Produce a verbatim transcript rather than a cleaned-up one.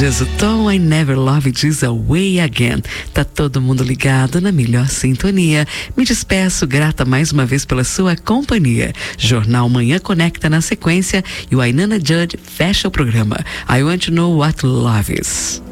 Jesus Tom, I Never Loved This Away Again. Tá todo mundo ligado na melhor sintonia. Me despeço, grata mais uma vez pela sua companhia. Jornal Manhã Conecta na sequência e o Ainana Judge fecha o programa. I Want to Know What Love Is.